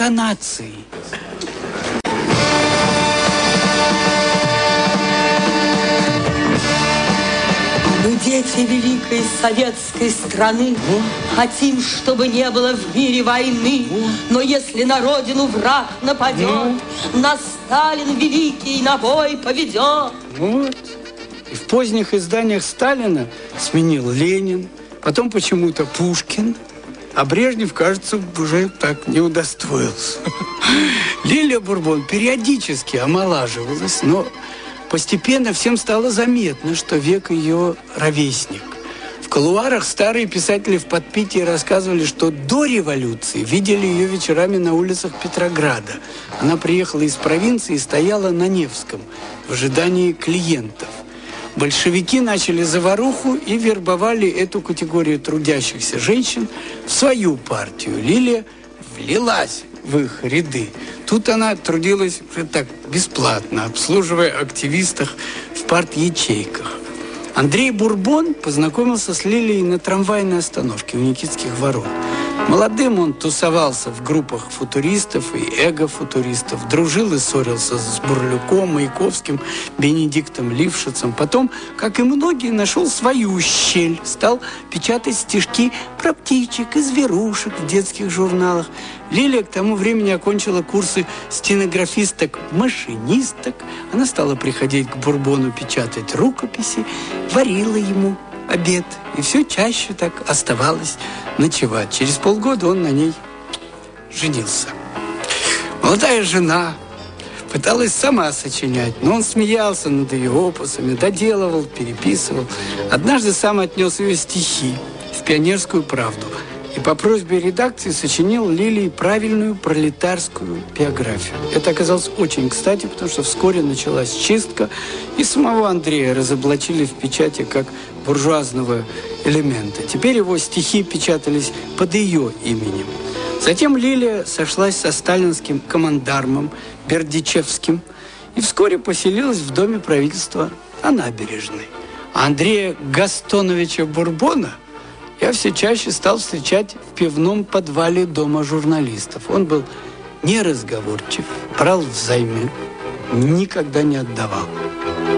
интонации. Мы дети великой советской страны, хотим, чтобы не было в мире войны. Но если на родину враг нападет, нас Сталин великий на бой поведет. Вот. И в поздних изданиях Сталина сменил Ленин, потом почему-то Пушкин, а Брежнев, кажется, уже так не удостоился. Лилия Бурбон периодически омолаживалась, но постепенно всем стало заметно, что век ее ровесник. В кулуарах старые писатели в подпитии рассказывали, что до революции видели ее вечерами на улицах Петрограда. Она приехала из провинции и стояла на Невском в ожидании клиентов. Большевики начали заваруху и вербовали эту категорию трудящихся женщин в свою партию. Лилия влилась в их ряды. Тут она трудилась уже так бесплатно, обслуживая активистов в парт-ячейках. Андрей Бурбон познакомился с Лилией на трамвайной остановке у Никитских ворот. Молодым он тусовался в группах футуристов и эго-футуристов, дружил и ссорился с Бурлюком, Маяковским, Бенедиктом Лившицем. Потом, как и многие, нашел свою щель, стал печатать стишки про птичек и зверушек в детских журналах. Лилия к тому времени окончила курсы стенографисток-машинисток. Она стала приходить к Бурбону печатать рукописи, варила ему обед. И все чаще так оставалось ночевать. Через полгода он на ней женился. Молодая жена пыталась сама сочинять, но он смеялся над ее опусами, доделывал, переписывал. Однажды сам отнес ее стихи в «Пионерскую правду» и по просьбе редакции сочинил Лилии правильную пролетарскую биографию. Это оказалось очень кстати, потому что вскоре началась чистка, и самого Андрея разоблачили в печати как буржуазного элемента. Теперь его стихи печатались под ее именем. Затем Лилия сошлась со сталинским командармом Бердичевским и вскоре поселилась в доме правительства на набережной. А Андрея Гастоновича Бурбона я все чаще стал встречать в пивном подвале дома журналистов. Он был неразговорчив, брал взаймы, никогда не отдавал.